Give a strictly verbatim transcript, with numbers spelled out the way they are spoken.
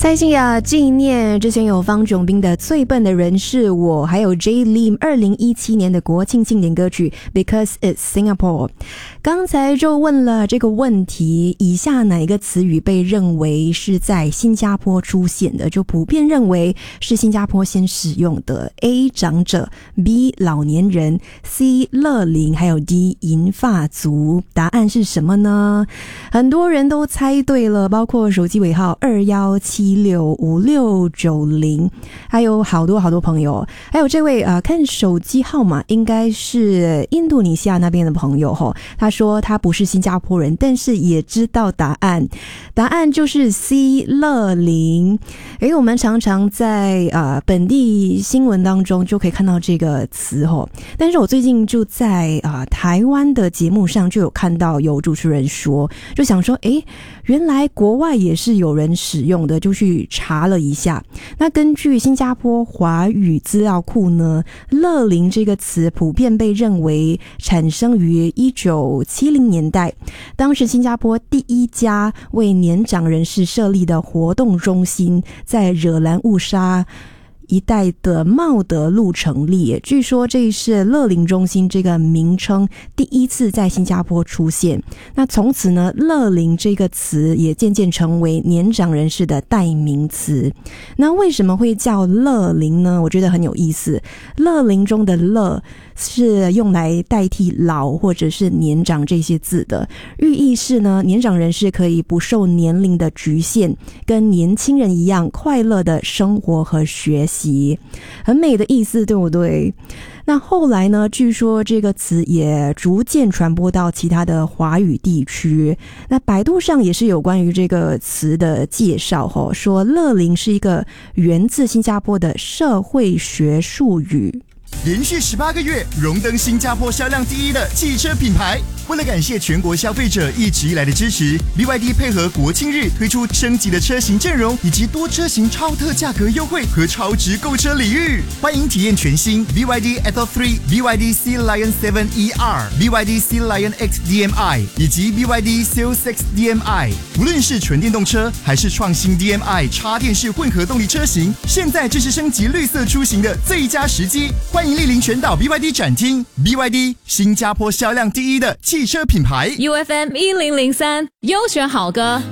蔡幸雅纪念之前有方炯斌的最笨的人是我，还有 J Lim 二零一七年的国庆经典歌曲 Because It's Singapore。 刚才就问了这个问题，以下哪一个词语被认为是在新加坡出现的，就普遍认为是新加坡先使用的。 A 长者， B 老年人， C 乐龄，还有 D 银发族。答案是什么呢？很多人都猜对了，包括手机尾号二一七六五六九零，还有好多好多朋友，还有这位呃，看手机号码应该是印度尼西亚那边的朋友吼，他说他不是新加坡人，但是也知道答案，答案就是 C 乐龄。诶，我们常常在呃本地新闻当中就可以看到这个词吼，但是我最近就在呃台湾的节目上就有看到有主持人说，就想说诶，原来国外也是有人使用的，就去查了一下。那根据新加坡华语资料库呢，乐龄这个词普遍被认为产生于一九七零年代，当时新加坡第一家为年长人士设立的活动中心在惹兰乌沙一带的茂德路成立，据说这是乐龄中心这个名称第一次在新加坡出现。那从此呢，乐龄这个词也渐渐成为年长人士的代名词。那为什么会叫乐龄呢？我觉得很有意思。乐龄中的乐是用来代替老或者是年长这些字的，寓意是呢，年长人士可以不受年龄的局限，跟年轻人一样快乐的生活和学习，很美的意思，对不对？那后来呢，据说这个词也逐渐传播到其他的华语地区。那百度上也是有关于这个词的介绍，说乐龄是一个源自新加坡的社会学术语。 连续十八个月荣登新加坡销量第一的汽车品牌。为了感谢全国消费者一直以来的支持， B Y D 配合国庆日推出升级的车型阵容，以及多车型超特价格优惠和超值购车礼遇。欢迎体验全新 B Y D Atto 三、B Y D Sea Lion 七 E R、B Y D Sea Lion X D M I 以及 B Y D Seal 六 D M I。无论是纯电动车还是创新 D M I 插电式混合动力车型，现在正是升级绿色出行的最佳时机。欢迎莅临全岛 B Y D 展厅。 B Y D 新加坡销量第一的汽车品牌。 U F M 一零零三优选好歌。